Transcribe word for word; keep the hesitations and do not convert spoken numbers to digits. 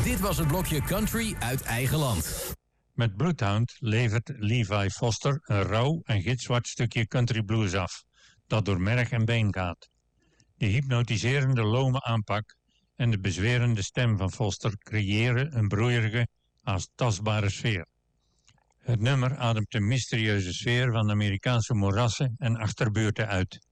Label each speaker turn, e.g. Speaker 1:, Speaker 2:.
Speaker 1: Dit was het blokje country uit eigen land.
Speaker 2: Met Bloodhound levert Levi Foster een rauw en gitzwart stukje country blues af, dat door merg en been gaat. De hypnotiserende lome aanpak en de bezwerende stem van Foster creëren een broeierige, haast tastbare sfeer. Het nummer ademt een mysterieuze sfeer van Amerikaanse moerassen en achterbuurten uit.